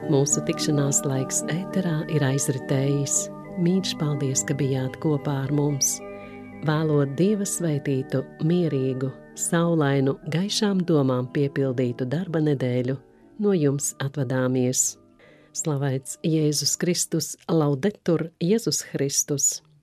Mūsu tikšanās laiks ēterā ir aizritējis. Mīļš, paldies, ka bijāt kopā ar mums. Vēlot Dieva svētītu, mierīgu, saulainu, gaišām domām piepildītu darba nedēļu, no jums atvadāmies. Slavēts Jēzus Kristus, laudetur Jēzus Kristus!